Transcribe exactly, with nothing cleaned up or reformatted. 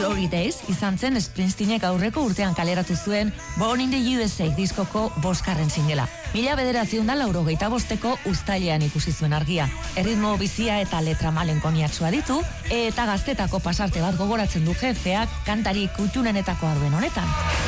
Glory Days izan zen Springsteenek aurreko urtean kaleratu zuen Born in the U S A diskoko boskarren singela. Mila bederatziehun eta laurogeita bosteko uztailean ikusi zuen argia. Erritmo bizia eta letra malenkoniatsua ditu, eta gaztetako pasarte bat gogoratzen du jefeak kantari kutxunenetakoa duen honetan.